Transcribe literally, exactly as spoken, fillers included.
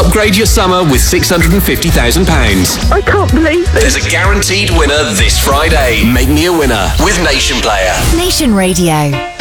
Upgrade your summer with six hundred fifty thousand pounds. I can't believe this. There's a guaranteed winner this Friday. Make me a winner with Nation Player. Nation Radio.